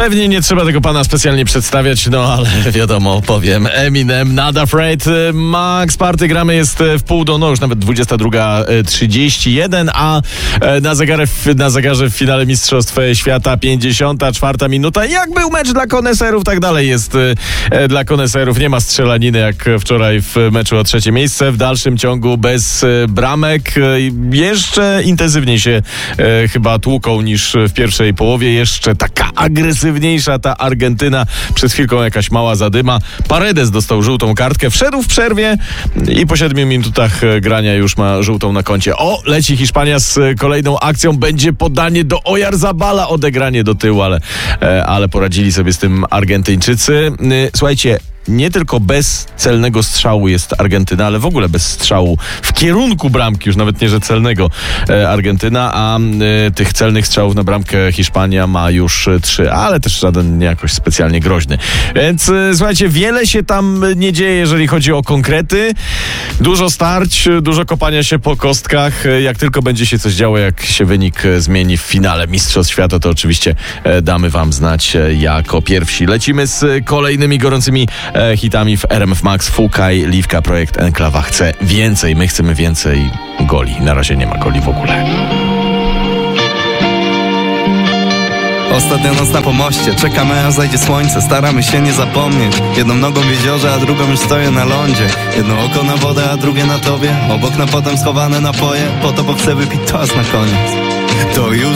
Pewnie nie trzeba tego pana specjalnie przedstawiać, no ale wiadomo, powiem. Eminem, Not Afraid. Max Party gramy jest w pół do, no już nawet 22:31, a na zegarze w finale Mistrzostw Świata 54 minuta. Jak był mecz dla koneserów, tak dalej jest dla koneserów. Nie ma strzelaniny jak wczoraj w meczu o trzecie miejsce. W dalszym ciągu bez bramek. Jeszcze intensywniej się chyba tłuką niż w pierwszej połowie. Jeszcze taka agresywniejsza ta Argentyna. Przed chwilką jakaś mała zadyma. Paredes dostał żółtą kartkę. Wszedł w przerwie i po 7 minutach grania już ma żółtą na koncie. O, leci Hiszpania z kolejną akcją. Będzie podanie do Oyarzabala. Odegranie do tyłu, ale poradzili sobie z tym Argentyńczycy. Słuchajcie, nie tylko bez celnego strzału jest Argentyna, ale w ogóle bez strzału w kierunku bramki, już nawet nie, że celnego Argentyna, a tych celnych strzałów na bramkę Hiszpania ma już 3, ale też żaden nie jakoś specjalnie groźny. Więc słuchajcie, wiele się tam nie dzieje, jeżeli chodzi o konkrety. Dużo starć, dużo kopania się po kostkach. Jak tylko będzie się coś działo, jak się wynik zmieni w finale Mistrzostw Świata, to oczywiście damy wam znać jako pierwsi. Lecimy z kolejnymi gorącymi hitami w RMF Max. Fukaj, Liwka, projekt Enklawa chce więcej. My chcemy więcej goli. Na razie nie ma goli w ogóle. Ostatnia noc na pomoście, czekamy aż zajdzie słońce. Staramy się nie zapomnieć. Jedną nogą w jeziorze, a drugą już stoję na lądzie. Jedno oko na wodę, a drugie na tobie. Obok na potem schowane napoje. Po to, bo chcę wypić toast na koniec. To już